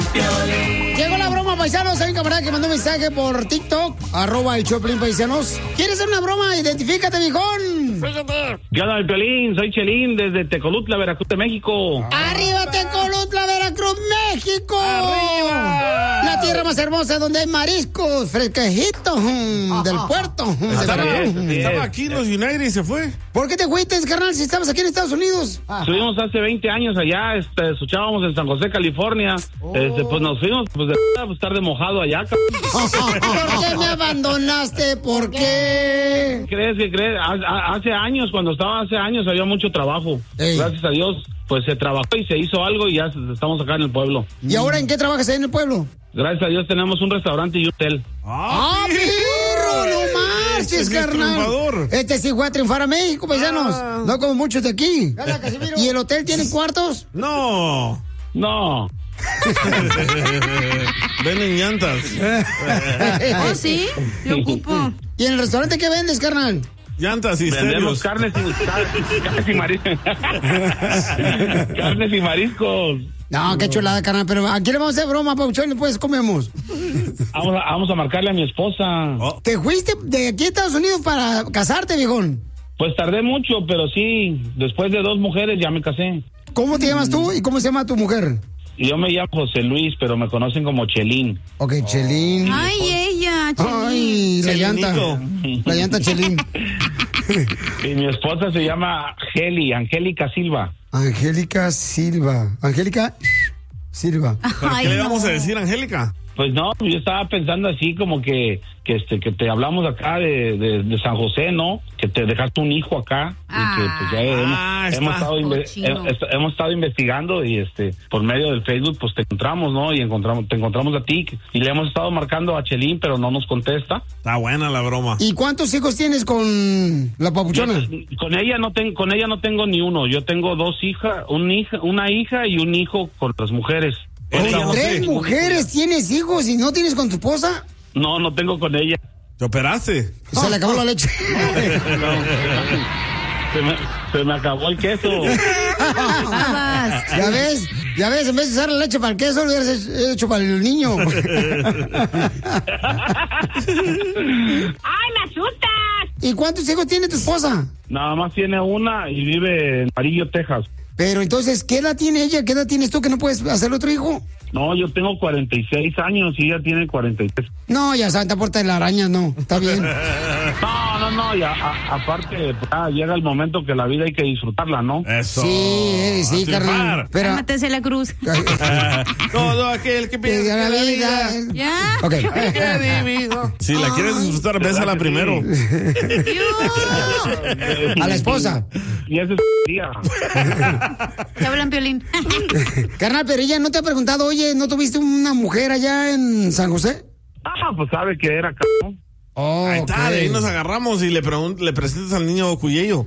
Llegó la broma, paisanos. Hay un camarada que mandó un mensaje por TikTok, @el Choplin, paisanos. ¿Quieres hacer una broma? Identifícate, viejón. ¿Qué onda, Piolín? Soy Chelín, desde Tecolutla, Veracruz, de México. ¡Arriba, Tecolutla, Veracruz, México! ¡Arriba! La tierra más hermosa donde hay mariscos fresquejitos del puerto. Estaba aquí en los United y se fue. ¿Por qué te fuiste, carnal, si estabas aquí en Estados Unidos? Estuvimos hace 20 años allá, escuchábamos en San José, California. Pues nos fuimos, pues estar de mojado allá. ¿Por qué me abandonaste? ¿Por qué? ¿Qué crees? Hace años, cuando estaba hace años, había mucho trabajo. Ey. Gracias a Dios, pues se trabajó y se hizo algo y ya estamos acá en el pueblo. ¿Y ahora en qué trabajas ahí en el pueblo? Gracias a Dios tenemos un restaurante y un hotel. ¡Ah, perro! ¡No marches, carnal! Este sí fue a triunfar a México, paisanos. No como muchos de aquí. ¿Y el hotel tiene cuartos? No. Venden llantas. ¿Oh, sí? Yo ocupo. ¿Y en el restaurante qué vendes, carnal? Llantas y Vendemos estéreos. carnes y mariscos. Carnes y mariscos. No, qué chulada, carnal. Pero aquí le vamos a hacer broma, Pauchón, y después comemos. Vamos a marcarle a mi esposa. ¿Te fuiste de aquí a Estados Unidos para casarte, viejón? Pues tardé mucho, pero sí, después de 2 mujeres ya me casé. ¿Cómo te llamas tú y cómo se llama tu mujer? Y yo me llamo José Luis, pero me conocen como Chelín. Ok, Chelín. Ay, ella, Chelín. Ay, la llanta. La llanta Chelín. Y mi esposa se llama Angélica Silva. Angélica Silva. Angélica Silva. ¿Pero qué le vamos a decir, Angélica? Pues no, yo estaba pensando así como que te hablamos acá de San José, ¿no? Que te dejaste un hijo acá y que pues ya hemos estado investigando y por medio del Facebook pues te encontramos, ¿no? Y te encontramos a ti y le hemos estado marcando a Chelín, pero no nos contesta. Está buena la broma. ¿Y cuántos hijos tienes con la papuchona? Con ella no tengo ni uno. Yo tengo 2 hijas, una hija y un hijo con las mujeres. ¿Con 3 mujeres tienes hijos y no tienes con tu esposa? No tengo con ella. ¿Te operaste? Se le acabó la leche. Se me acabó el queso. Ya ves, en vez de usar la leche para el queso, lo hubieras hecho para el niño. ¡Ay, me asustas! ¿Y cuántos hijos tiene tu esposa? Nada más tiene una y vive en Amarillo, Texas. Pero entonces, ¿qué edad tiene ella? ¿Qué edad tienes tú que no puedes hacer otro hijo? No, yo tengo 46 años y ella tiene 43. No, ya Santa Puerta de la Araña, no. Está bien. No, y aparte, llega el momento que la vida hay que disfrutarla, ¿no? Eso. Sí, carnal. Pero Mátese la cruz. Todo aquel que piensa la la vida. vida. ¿Ya? Ok. Si la quieres disfrutar, bésala primero. A la esposa. Y ese es día. ¿Te hablan, Piolín? Carnal, pero ella no te ha preguntado, oye, ¿no tuviste una mujer allá en San José? Pues sabe que era ¿no? Oh, Ahí está, ok. de ahí nos agarramos y le presentas al niño Cuyello.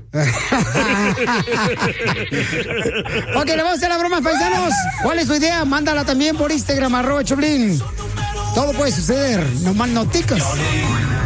Ok, le vamos a hacer la broma, paisanos. ¿Cuál es su idea? Mándala también por Instagram, @Choplin. Todo puede suceder, no más noticas.